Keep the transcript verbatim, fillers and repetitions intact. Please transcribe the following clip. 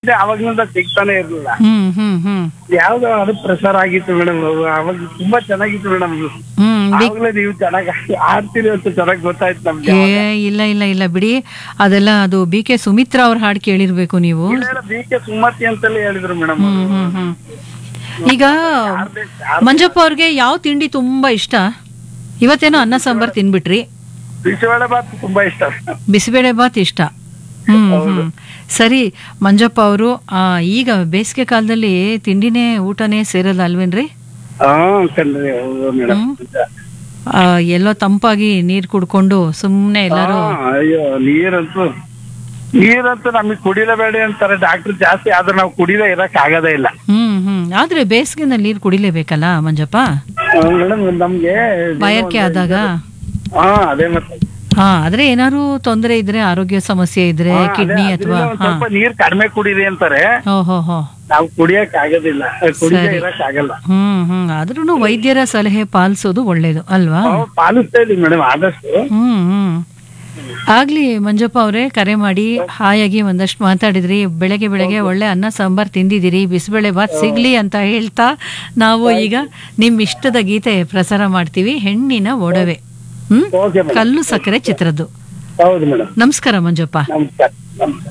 ಮಾಹಿತಿ ಅವಾಗಿನಿಂದ ಸಿಗ್ತಾನೆ ಇರ್ಲಿಲ್ಲ. ಹ್ಮ್ ಹ್ಮ್ ಹ್ಮ್ ಯಾವ್ದೋ ಅದು ಪ್ರಸಾರ ಆಗಿತ್ತು ಮೇಡಮ್, ಅವಾಗ ತುಂಬಾ ಚೆನ್ನಾಗಿತ್ತು ಮೇಡಮ್. ಹ್ಮ್ ಬಿ- ಆವಾಗಲೇ ನೀವು ಚೆನ್ನಾಗಿ ಆಡ್ತೀರಿ ಅಂತ ಚೆನ್ನಾಗಿ ಗೊತ್ತಾಯ್ತು ನಮ್ಗೆ. ಏ ಇಲ್ಲ ಇಲ್ಲ ಇಲ್ಲ ಬಿಡಿ, ಅದೆಲ್ಲ ಅದು ಬಿ ಕೆ ಸುಮಿತ್ರಾ ಅವ್ರ ಹಾಡು ಕೇಳಿರ್ಬೇಕು ನೀವು. ಬಿ ಕೆ ಸುಮತಿ ಅಂತಲೇ ಹೇಳಿದ್ರು ಮೇಡಮ್. ಹ್ಮ್ ಹ್ಮ್ ಹ್ಮ್ ಈಗ ಮಂಜಪ್ಪ ಅವ್ರಿಗೆ ಯಾವ ತಿಂಡಿ ತುಂಬಾ ಇಷ್ಟ? ಇವತ್ತೇನೋ ಅನ್ನ ಸಾಂಬಾರ್ ತಿನ್ಬಿಟ್ರಿ. ಬಿಸಿಬೇಳೆ ಬಾತ್ ತುಂಬಾ ಇಷ್ಟ. ಬಿಸಿಬೇಳೆ ಬಾತ್ ಇಷ್ಟ. ಹ್ಮ್ ಹ್ಮ್ ಸರಿ ಮಂಜಪ್ಪ ಅವರು, ಈಗ ಬೇಸಿಗೆ ಕಾಲದಲ್ಲಿ ತಿಂಡಿನೇ ಊಟನೇ ಸೇರಲ್ಲ ಅಲ್ವೇನ್ರಿ? ಹಾ ಕಣ್ರಿ, ಹೌದು ಮೇಡಮ್. ಆ, ಎಲ್ಲೋ ತಂಪಾಗಿ ನೀರ್ ಕುಡ್ಕೊಂಡು ಸುಮ್ನೆ ಎಲ್ಲಾರು. ಅಯ್ಯೋ ನೀರಂತೂ ನೀರಂತೂ ನಮಗ್ ಕುಡಿಲೇಬೇಡಿ ಅಂತಾರೆ ಡಾಕ್ಟರ್ ಜಾಸ್ತಿ, ಆದ್ರೆ ನಾವು ಕುಡಿಲೇ ಇರಕ್ ಆಗದೇ ಇಲ್ಲ. ಹ್ಮ್ ಹ್ಮ್ ಆದ್ರೆ ಬೇಸಿಗೆನಲ್ಲಿ ನೀರ್ ಕುಡಿಲೇಬೇಕಲ್ಲ ಮಂಜಪ್ಪ, ಮೇಡಮ್ ನಮ್ಗೆ ಬಾಯಾರಿಕೆ ಆದಾಗ. ಹಾ ಅದೇ ಮತ್ತೆ. ಹಾ ಆದ್ರೆ ಏನಾದ್ರು ತೊಂದರೆ ಇದ್ರೆ, ಆರೋಗ್ಯ ಸಮಸ್ಯೆ ಇದ್ರೆ, ಕಿಡ್ನಿ ಅಥವಾ ಸ್ವಲ್ಪ ನೀರ್ ಕಡಿಮೆ ಕುಡೀರಿ ಅಂತಾರೆ. ಓಹೋ ಹೋ ನಾವು ಕುಡಿಯಕ್ ಆಗೋದಿಲ್ಲ, ಕುಡಿಯೇ ಇರಕ್ ಆಗಲ್ಲ. ಹ್ಮ್ ಹ್ಮ್ ಆದ್ರೂ ವೈದ್ಯರ ಸಲಹೆ ಪಾಲಿಸೋದು ಒಳ್ಳೇದು ಅಲ್ವಾ? ಪಾಲಿಸ್ತಾ ಇದೀವಿ ಮೇಡಮ್ ಆದಷ್ಟು. ಹ್ಮ್ ಹ್ಮ್ ಆಗ್ಲಿ ಮಂಜಪ್ಪ ಅವರೇ, ಕರೆ ಮಾಡಿ ಹಾಯಾಗಿ ಒಂದಷ್ಟು ಮಾತಾಡಿದ್ರಿ. ಬೆಳಗ್ಗೆ ಬೆಳಗ್ಗೆ ಒಳ್ಳೆ ಅನ್ನ ಸಾಂಬಾರ್ ತಿಂದಿದ್ದೀರಿ, ಬಿಸಿಬೇಳೆ ಬಾತ್ ಸಿಗ್ಲಿ ಅಂತ ಹೇಳ್ತಾ ನಾವು ಈಗ ನಿಮ್ ಇಷ್ಟದ ಗೀತೆ ಪ್ರಸಾರ ಮಾಡ್ತೀವಿ, ಹೆಣ್ಣಿನ ಒಡವೆ. ಹ್ಮ್ ಕಲ್ಲು ಸಕ್ಕರೆ ಚಿತ್ರದ್ದು. ಹೌದು ಮೇಡಮ್. ನಮಸ್ಕಾರ ಮಂಜಪ್ಪ. ನಮಸ್ಕಾರ ನಮಸ್ಕಾರ.